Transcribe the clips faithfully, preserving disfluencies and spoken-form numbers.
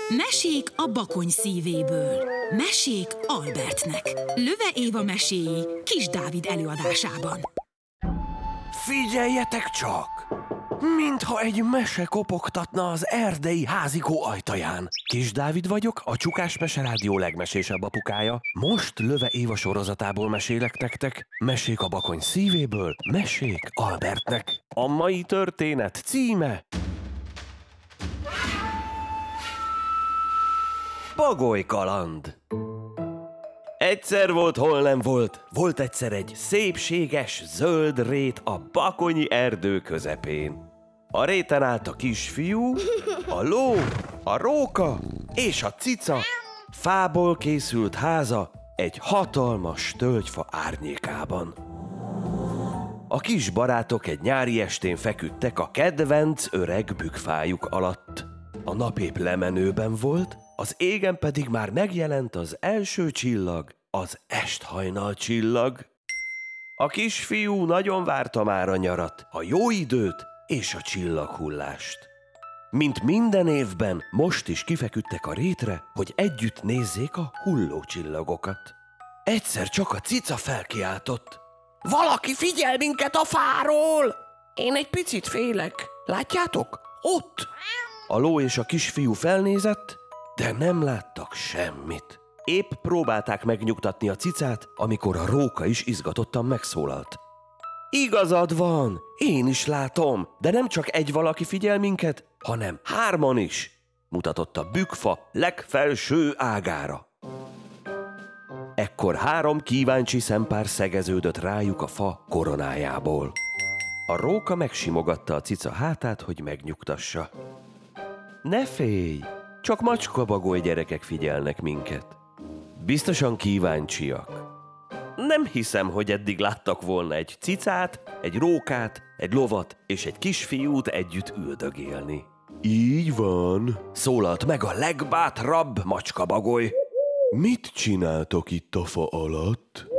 Mesék a bakony szívéből. Mesék Albertnek. Löve Éva meséi Kis Dávid előadásában. Figyeljetek csak! Mintha egy mese kopogtatna az erdei házikó ajtaján. Kis Dávid vagyok, a Csukás Mese Rádió legmesésebb apukája. Most Löve Éva sorozatából mesélek nektek. Mesék a bakony szívéből, mesék Albertnek. A mai történet címe... Bagoly kaland. Egyszer volt, hol nem volt. Volt egyszer egy szépséges, zöld rét a bakonyi erdő közepén. A réten állt a kisfiú, a ló, a róka és a cica. Fából készült háza egy hatalmas tölgyfa árnyékában. A kis barátok egy nyári estén feküdtek a kedvenc öreg bükkfájuk alatt. A nap épp lemenőben volt, az égen pedig már megjelent az első csillag, az esthajnal csillag. A kisfiú nagyon várta már a nyarat, a jó időt és a csillaghullást. Mint minden évben, most is kifeküdtek a rétre, hogy együtt nézzék a hulló csillagokat. Egyszer csak a cica felkiáltott. Valaki figyel minket a fáról! Én egy picit félek. Látjátok? Ott! A ló és a kisfiú felnézett, de nem láttak semmit. Épp próbálták megnyugtatni a cicát, amikor a róka is izgatottan megszólalt. Igazad van, én is látom, de nem csak egy valaki figyel minket, hanem hárman is, mutatott a bükkfa legfelső ágára. Ekkor három kíváncsi szempár szegeződött rájuk a fa koronájából. A róka megsimogatta a cica hátát, hogy megnyugtassa. Ne félj, csak macskabagoly gyerekek figyelnek minket. Biztosan kíváncsiak. Nem hiszem, hogy eddig láttak volna egy cicát, egy rókát, egy lovat és egy kisfiút együtt üldögélni. Így van, szólalt meg a legbátrabb macskabagoly. Mit csináltok itt a fa alatt?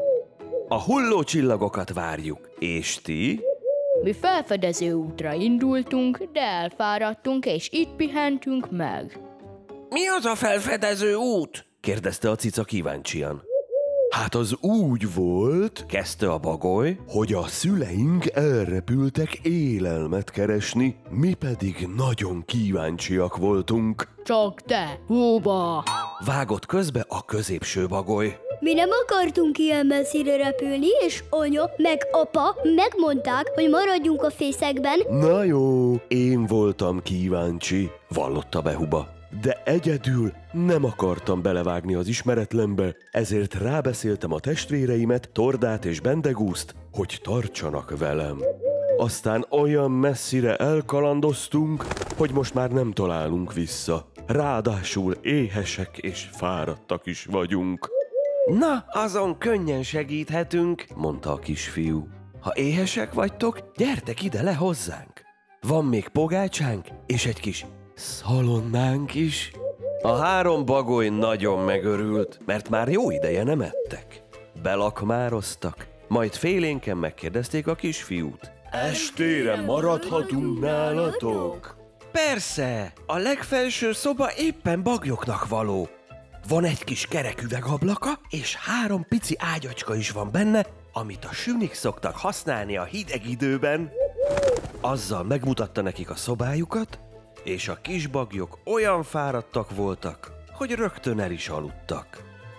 A hulló csillagokat várjuk, és ti? Mi felfedező útra indultunk, de elfáradtunk, és itt pihentünk meg. Mi az a felfedező út? Kérdezte a cica kíváncsian. Hát az úgy volt, kezdte a bagoly, hogy a szüleink elrepültek élelmet keresni, mi pedig nagyon kíváncsiak voltunk. Csak te, hova? Vágott közbe a középső bagoly. Mi nem akartunk ilyen messzire repülni, és anya meg apa megmondták, hogy maradjunk a fészekben. Na jó, én voltam kíváncsi, vallotta be Huba. De egyedül nem akartam belevágni az ismeretlenbe, ezért rábeszéltem a testvéreimet, Tordát és Bendegúzt, hogy tartsanak velem. Aztán olyan messzire elkalandoztunk, hogy most már nem találunk vissza. Ráadásul éhesek és fáradtak is vagyunk. Na, azon könnyen segíthetünk, mondta a kisfiú. Ha éhesek vagytok, gyertek ide le hozzánk. Van még pogácsánk és egy kis szalonnánk is. A három bagoly nagyon megörült, mert már jó ideje nem ettek. Belakmároztak, majd félénken megkérdezték a kisfiút. Estére maradhatunk nálatok? Persze, a legfelső szoba éppen bagyoknak való. Van egy kis kerek üvegablaka, és három pici ágyacska is van benne, amit a sünik szoktak használni a hideg időben. Azzal megmutatta nekik a szobájukat, és a kis bagyok olyan fáradtak voltak, hogy rögtön el is aludtak.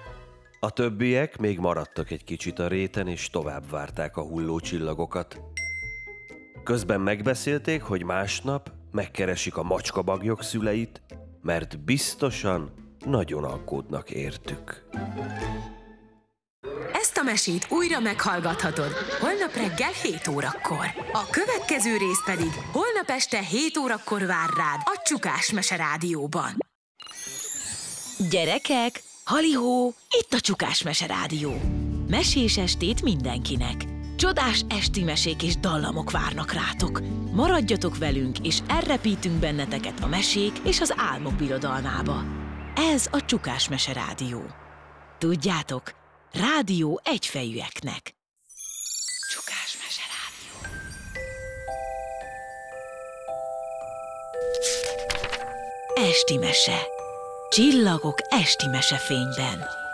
A többiek még maradtak egy kicsit a réten, és tovább várták a hulló csillagokat. Közben megbeszélték, hogy másnap megkeresik a macskabagyok szüleit, mert biztosan nagyon aggódnak értük. Ezt a mesét újra meghallgathatod holnap reggel hét órakor. A következő rész pedig holnap este hét órakor vár rád a Csukás Mese Rádióban. Gyerekek, halihó, itt a Csukás Mese Rádió. Mesés estét mindenkinek. Csodás esti mesék és dallamok várnak rátok. Maradjatok velünk, és elrepítünk benneteket a mesék és az álmok birodalmába. Ez a Csukás Mese Rádió. Tudjátok, rádió egyfejűeknek. Csukás Mese Rádió. Esti mese. Csillagok esti mesefényben.